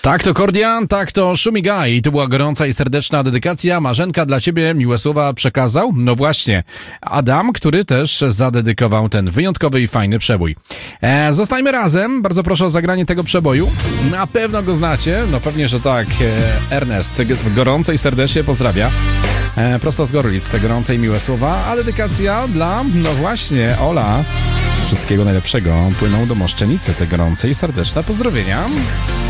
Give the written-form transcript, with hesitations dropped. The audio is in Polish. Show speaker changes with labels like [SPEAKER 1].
[SPEAKER 1] Tak to Kordian, tak to Szumiga i to była gorąca i serdeczna dedykacja. Marzenka dla ciebie miłe słowa przekazał. No właśnie, Adam, który też zadedykował ten wyjątkowy i fajny przebój. Zostańmy razem, bardzo proszę o zagranie tego przeboju. Na pewno go znacie, no pewnie, że tak. Ernest gorąco i serdecznie pozdrawia. Prosto z Gorlic, te gorące i miłe słowa, a dedykacja dla, no właśnie, Ola. Wszystkiego najlepszego płyną do Moszczenicy, te gorące i serdeczne pozdrowienia.